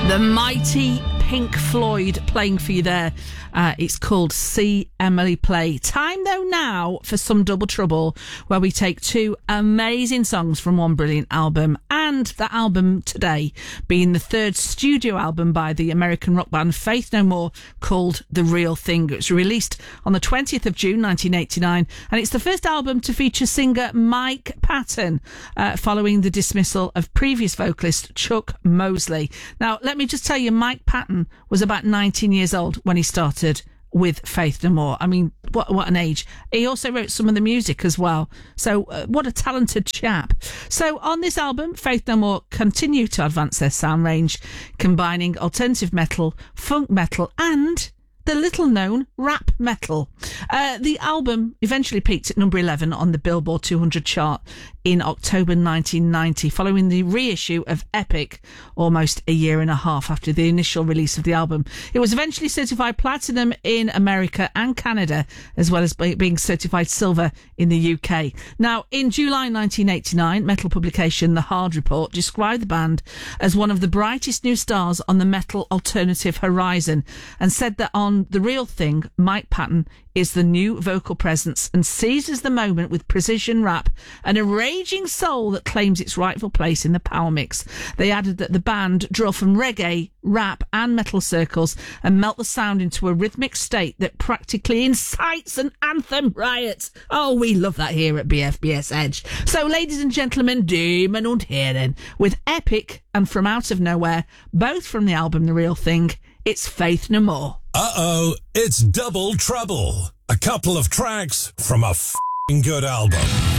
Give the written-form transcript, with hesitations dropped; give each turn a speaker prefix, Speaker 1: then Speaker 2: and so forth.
Speaker 1: The mighty Pink Floyd playing for you there. It's called See Emily Play. Time though now for some Double Trouble, where we take two amazing songs from one brilliant album, and that album today being the third studio album by the American rock band Faith No More, called The Real Thing. It was released on the 20th of June 1989, and it's the first album to feature singer Mike Patton, following the dismissal of previous vocalist Chuck Mosley. Now, let me just tell you, Mike Patton was about 19 years old when he started with Faith No More. I mean, what an age. He also wrote some of the music as well. So what a talented chap. So on this album, Faith No More continue to advance their sound range, combining alternative metal, funk metal, and the little-known rap metal. The album eventually peaked at number 11 on the Billboard 200 chart in October 1990, following the reissue of Epic almost a year and a half after the initial release of the album. It was eventually certified platinum in America and Canada, as well as being certified silver in the UK. Now, in July 1989, metal publication The Hard Report described the band as one of the brightest new stars on the metal alternative horizon, and said that on The Real Thing, Mike Patton is the new vocal presence and seizes the moment with precision rap and a raging soul that claims its rightful place in the power mix. They added that the band draw from reggae, rap and metal circles and melt the sound into a rhythmic state that practically incites an anthem riot. Oh, we love that here at BFBS Edge. So, ladies and gentlemen, Demon und Herren, with Epic and From Out of Nowhere, both from the album The Real Thing, it's Faith No More.
Speaker 2: Uh-oh, it's Double Trouble. A couple of tracks from a f***ing good album.